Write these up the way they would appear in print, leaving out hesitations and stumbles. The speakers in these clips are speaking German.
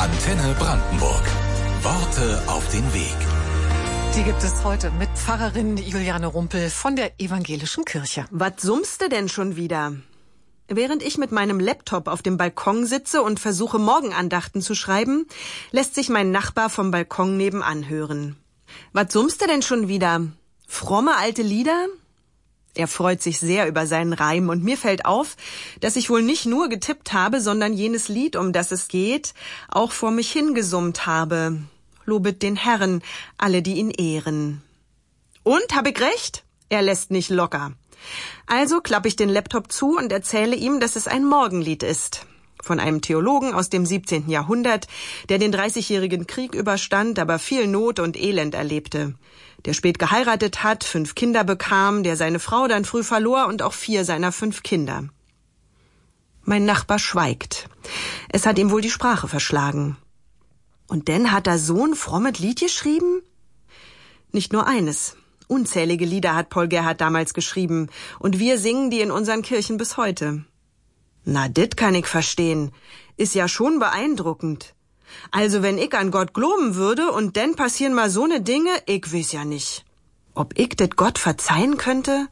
Antenne Brandenburg. Worte auf den Weg. Die gibt es heute mit Pfarrerin Juliane Rumpel von der Evangelischen Kirche. Was summst du denn schon wieder? Während ich mit meinem Laptop auf dem Balkon sitze und versuche, Morgenandachten zu schreiben, lässt sich mein Nachbar vom Balkon nebenan hören. Was summst du denn schon wieder? Fromme alte Lieder? Er freut sich sehr über seinen Reim und mir fällt auf, dass ich wohl nicht nur getippt habe, sondern jenes Lied, um das es geht, auch vor mich hingesummt habe. Lobet den Herrn, alle, die ihn ehren. Und, hab ich recht? Er lässt nicht locker. Also klappe ich den Laptop zu und erzähle ihm, dass es ein Morgenlied ist. Von einem Theologen aus dem 17. Jahrhundert, der den 30-jährigen Krieg überstand, aber viel Not und Elend erlebte. Der spät geheiratet hat, 5 Kinder bekam, der seine Frau dann früh verlor und auch 4 seiner 5 Kinder. Mein Nachbar schweigt. Es hat ihm wohl die Sprache verschlagen. Und denn hat er so ein frommes Lied geschrieben? Nicht nur eines. Unzählige Lieder hat Paul Gerhardt damals geschrieben. Und wir singen die in unseren Kirchen bis heute. Na, dit kann ich verstehen. Ist ja schon beeindruckend. Also wenn ich an Gott glauben würde und dann passieren mal so ne Dinge, ich weiß ja nicht. Ob ich dit Gott verzeihen könnte?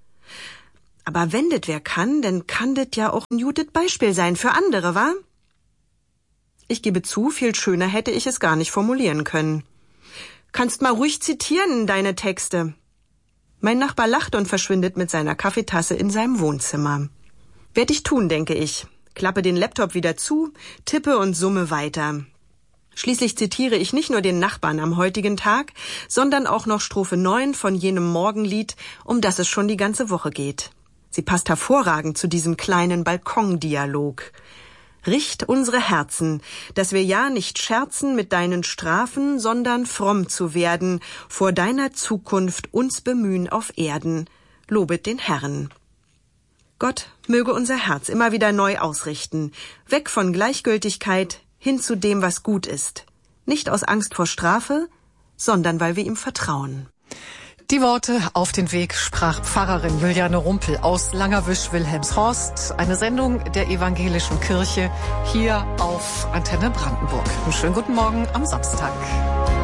Aber wenn dit wer kann, dann kann dit ja auch ein gutes Beispiel sein für andere, wa? Ich gebe zu, viel schöner hätte ich es gar nicht formulieren können. Kannst mal ruhig zitieren in deine Texte. Mein Nachbar lacht und verschwindet mit seiner Kaffeetasse in seinem Wohnzimmer. Werd ich tun, denke ich. Klappe den Laptop wieder zu, tippe und summe weiter. Schließlich zitiere ich nicht nur den Nachbarn am heutigen Tag, sondern auch noch Strophe 9 von jenem Morgenlied, um das es schon die ganze Woche geht. Sie passt hervorragend zu diesem kleinen Balkondialog. Richt unsere Herzen, dass wir ja nicht scherzen mit deinen Strafen, sondern fromm zu werden, vor deiner Zukunft uns bemühen auf Erden. Lobet den Herrn. Gott möge unser Herz immer wieder neu ausrichten, weg von Gleichgültigkeit hin zu dem, was gut ist. Nicht aus Angst vor Strafe, sondern weil wir ihm vertrauen. Die Worte auf den Weg sprach Pfarrerin Juliane Rumpel aus Langerwisch-Wilhelmshorst. Eine Sendung der Evangelischen Kirche hier auf Antenne Brandenburg. Einen schönen guten Morgen am Samstag.